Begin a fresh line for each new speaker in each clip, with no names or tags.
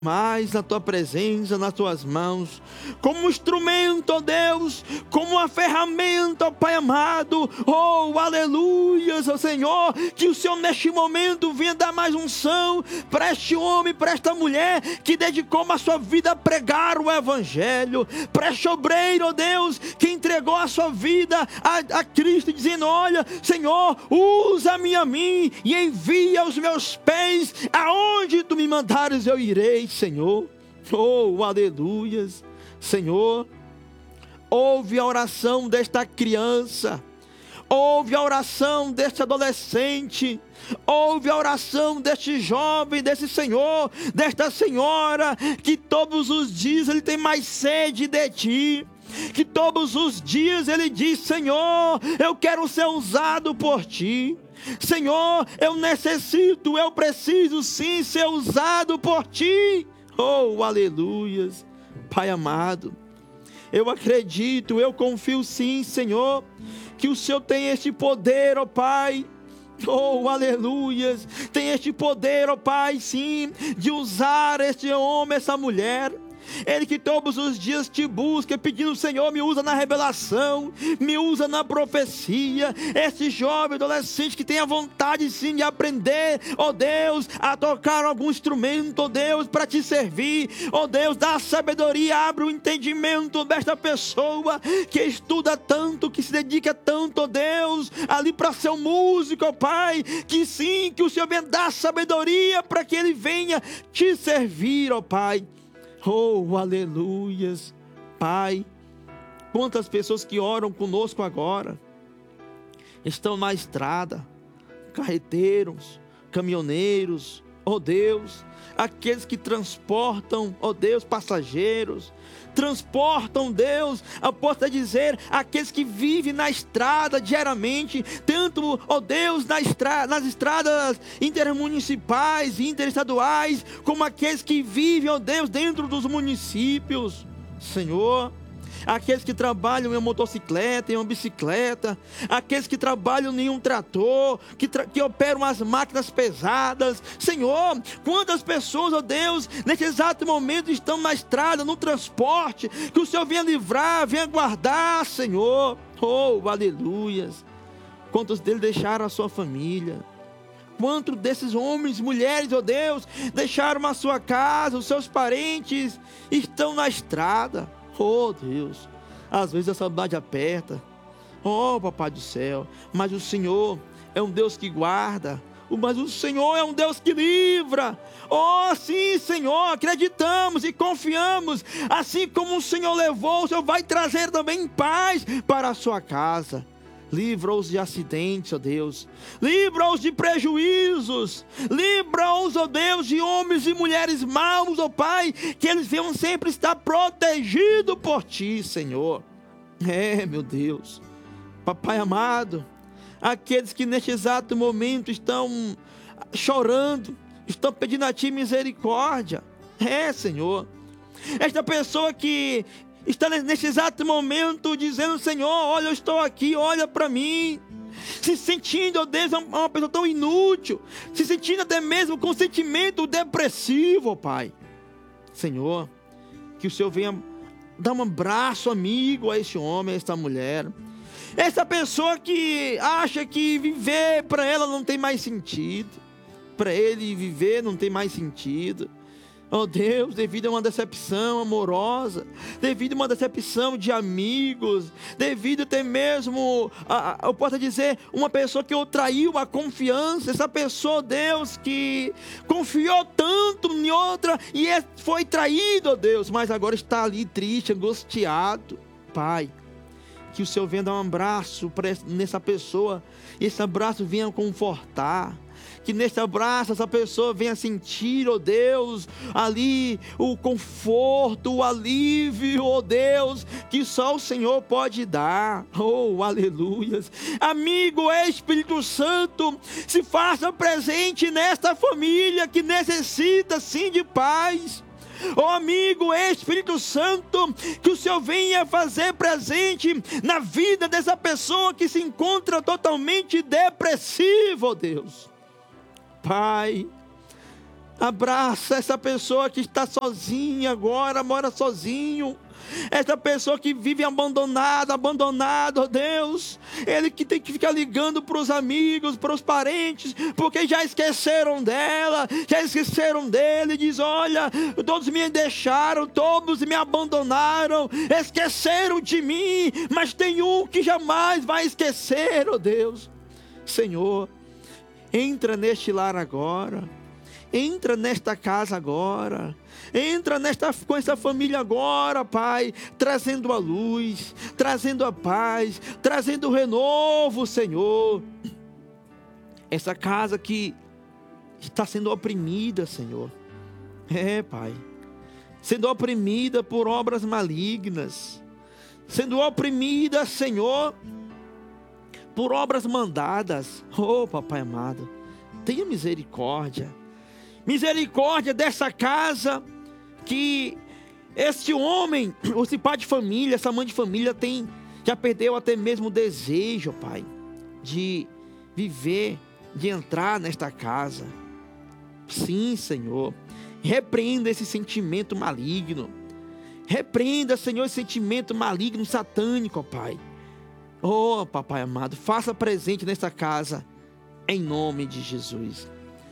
mais na tua presença, nas tuas mãos, como instrumento, ó Deus, como uma ferramenta, ó Pai amado, oh, aleluias, ó Senhor, que o Senhor neste momento venha dar mais unção para este homem, para esta mulher, que dedicou a sua vida a pregar o Evangelho, para este obreiro, ó Deus, que entregou a sua vida a Cristo, dizendo, olha, Senhor, usa-me a mim, e envia os meus pés, aonde tu me mandares eu irei, Senhor. Oh, aleluias. Senhor, ouve a oração desta criança, ouve a oração deste adolescente, ouve a oração deste jovem, desse senhor, desta senhora, que todos os dias ele tem mais sede de ti, que todos os dias ele diz, Senhor, eu quero ser usado por ti. Senhor, eu necessito, eu preciso sim ser usado por ti. Oh, aleluias. Pai amado, eu acredito, eu confio sim, Senhor, que o Senhor tem este poder, ó Pai. Oh, aleluias. Tem este poder, ó Pai, sim, de usar este homem, essa mulher. Ele que todos os dias te busca, pedindo, Senhor, me usa na revelação, me usa na profecia. Esse jovem adolescente que tem a vontade sim de aprender, ó Deus, a tocar algum instrumento, ó Deus, para te servir, ó Deus, dá sabedoria, abre o entendimento desta pessoa que estuda tanto, que se dedica tanto, ó Deus, ali para ser um músico, ó Pai, que sim, que o Senhor venha dar sabedoria para que ele venha te servir, ó Pai. Oh, aleluias. Pai, quantas pessoas que oram conosco agora estão na estrada, carreteiros, caminhoneiros, oh Deus, aqueles que transportam, ó Deus, passageiros, transportam, Deus, eu posso dizer, aqueles que vivem na estrada diariamente, tanto, ó Deus, nas estradas intermunicipais e interestaduais, como aqueles que vivem, ó Deus, dentro dos municípios, Senhor. Aqueles que trabalham em uma motocicleta, em uma bicicleta, aqueles que trabalham em um trator, que operam as máquinas pesadas, Senhor, quantas pessoas, ó Deus, nesse exato momento estão na estrada, no transporte, que o Senhor venha livrar, venha guardar, Senhor, oh, aleluias. Quantos deles deixaram a sua família? Quantos desses homens, mulheres, ó Deus, deixaram a sua casa, os seus parentes, estão na estrada? Oh Deus, às vezes a saudade aperta, oh Papai do céu, mas o Senhor é um Deus que guarda, mas o Senhor é um Deus que livra. Oh sim, Senhor, acreditamos e confiamos, assim como o Senhor levou, o Senhor vai trazer também paz para a sua casa. Livra-os de acidentes, ó Deus. Livra-os de prejuízos. Livra-os, ó Deus, de homens e mulheres maus, ó Pai. Que eles venham sempre estar protegidos por Ti, Senhor. É, meu Deus. Papai amado, aqueles que neste exato momento estão chorando, estão pedindo a Ti misericórdia. É, Senhor. Esta pessoa que está nesse exato momento dizendo, Senhor, olha, eu estou aqui, olha para mim, se sentindo, ó Deus, uma pessoa tão inútil, se sentindo até mesmo com sentimento depressivo, ó Pai. Senhor, que o Senhor venha dar um abraço amigo a esse homem, a esta mulher, essa pessoa que acha que viver para ela não tem mais sentido, para ele viver não tem mais sentido. Oh Deus, devido a uma decepção amorosa, devido a uma decepção de amigos, devido até mesmo, eu posso dizer, uma pessoa que o traiu a confiança, essa pessoa, Deus, que confiou tanto em outra e foi traído, oh Deus, mas agora está ali triste, angustiado. Pai, que o Senhor venha dar um abraço nessa pessoa, e esse abraço venha confortar. Que neste abraço essa pessoa venha sentir, ó Deus, ali o conforto, o alívio, ó Deus, que só o Senhor pode dar. Oh, aleluias. Amigo Espírito Santo, se faça presente nesta família que necessita sim de paz. Oh amigo Espírito Santo, que o Senhor venha fazer presente na vida dessa pessoa que se encontra totalmente depressiva, ó Deus. Pai, Abraça essa pessoa que está sozinha agora, mora sozinho. Essa pessoa que vive abandonado, ó Deus. Ele que tem que ficar ligando para os amigos, para os parentes, porque já esqueceram dela, já esqueceram dele. Diz: olha, todos me deixaram, todos me abandonaram, esqueceram de mim, mas tem um que jamais vai esquecer, ó Deus. Senhor, entra neste lar agora. Entra nesta casa agora. Entra com essa família agora, Pai, trazendo a luz, trazendo a paz, trazendo o renovo, Senhor. Essa casa que está sendo oprimida, Senhor. Pai, sendo oprimida por obras malignas, sendo oprimida, Senhor, por obras mandadas. Oh, Papai amado, tenha misericórdia. Misericórdia dessa casa que este homem, esse pai de família, essa mãe de família já perdeu até mesmo o desejo, Pai, de viver, de entrar nesta casa. Sim, Senhor, repreenda esse sentimento maligno. Repreenda, Senhor, esse sentimento maligno, satânico, Pai. Oh, Papai amado, faça presente nesta casa, em nome de Jesus.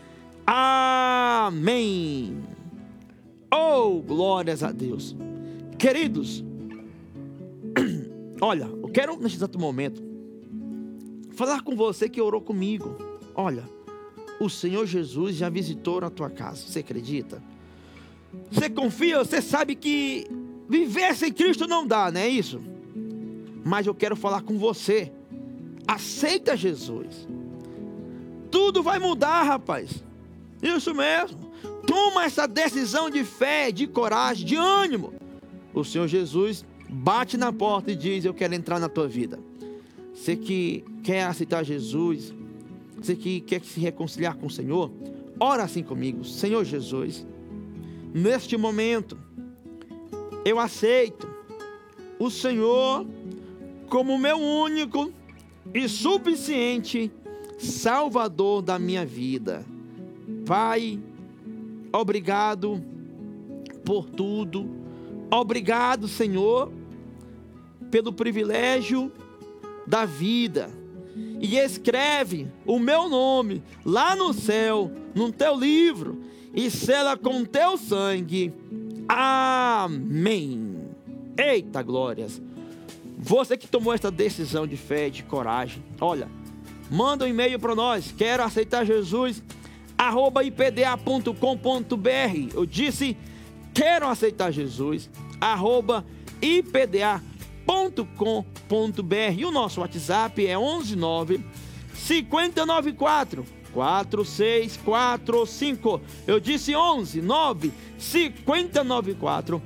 Amém. Oh, glórias a Deus. Queridos, olha, eu quero neste exato momento falar com você que orou comigo. Olha, o Senhor Jesus já visitou na tua casa. Você acredita? Você confia? Você sabe que viver sem Cristo não dá, não é isso? Mas eu quero falar com você. Aceita Jesus. Tudo vai mudar, rapaz. Isso mesmo. Toma essa decisão de fé, de coragem, de ânimo. O Senhor Jesus bate na porta e diz: eu quero entrar na tua vida. Você que quer aceitar Jesus, você que quer se reconciliar com o Senhor, ora assim comigo. Senhor Jesus, neste momento eu aceito o Senhor como meu único e suficiente Salvador da minha vida. Pai, obrigado por tudo. Obrigado, Senhor, pelo privilégio da vida. E escreve o meu nome lá no céu, no teu livro, e sela com teu sangue. Amém. Eita glórias. Você que tomou essa decisão de fé, de coragem, olha, manda um e-mail para nós. Quero aceitar Jesus @ipda.com.br. Eu disse: quero aceitar Jesus @ipda.com.br. E o nosso WhatsApp é 119 5094 4645. Eu disse 119 5094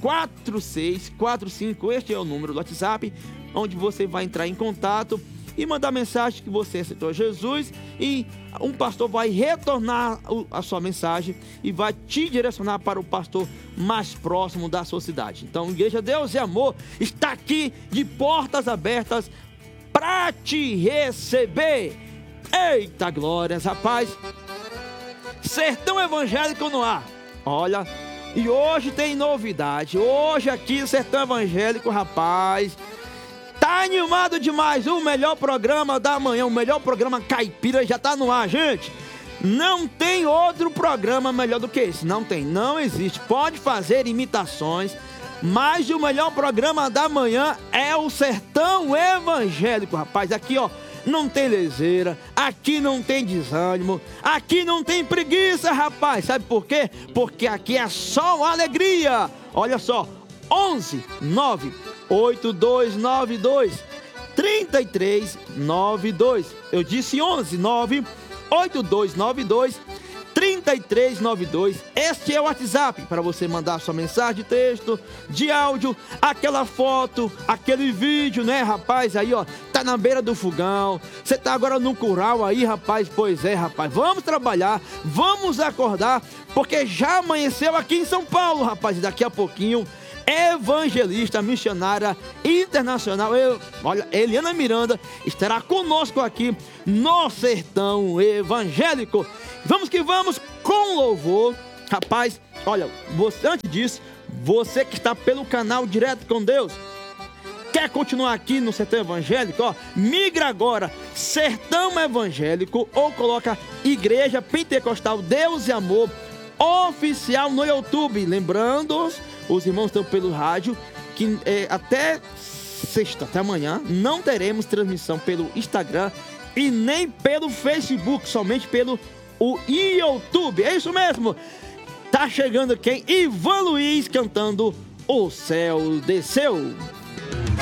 4645. Este é o número do WhatsApp, onde você vai entrar em contato e mandar mensagem que você aceitou Jesus, e um pastor vai retornar a sua mensagem e vai te direcionar para o pastor mais próximo da sua cidade. Então, Igreja Deus e Amor está aqui de portas abertas para te receber. Eita glórias, rapaz. Sertão Evangélico no ar. Olha, e hoje tem novidade. Hoje aqui no Sertão Evangélico, rapaz, tá animado demais. O melhor programa da manhã, o melhor programa caipira já tá no ar, gente. Não tem outro programa melhor do que esse. Não tem, não existe. Pode fazer imitações, mas o melhor programa da manhã é o Sertão Evangélico, rapaz. Aqui, ó, não tem leseira, aqui não tem desânimo, aqui não tem preguiça, rapaz. Sabe por quê? Porque aqui é só alegria. Olha só, 11 9 8292 3392. Eu disse 11 9 8292 3392. Este é o WhatsApp para você mandar sua mensagem de texto, de áudio, aquela foto, aquele vídeo, né, rapaz? Aí, ó, tá na beira do fogão, você tá agora no curral aí, rapaz. Pois é, rapaz, vamos trabalhar, vamos acordar, porque já amanheceu aqui em São Paulo, rapaz. E daqui a pouquinho, evangelista, missionária internacional, olha, Eliana Miranda estará conosco aqui no Sertão Evangélico. Vamos que vamos com louvor. Rapaz, olha, antes disso, você que está pelo canal Direto com Deus, quer continuar aqui no Sertão Evangélico? Ó, migra agora, Sertão Evangélico, ou coloca Igreja Pentecostal Deus e Amor Oficial no YouTube. Lembrando, os irmãos estão pelo rádio, que até sexta, até amanhã, não teremos transmissão pelo Instagram e nem pelo Facebook, somente pelo YouTube. É isso mesmo. Tá chegando quem? Ivan Luiz cantando O Céu Desceu.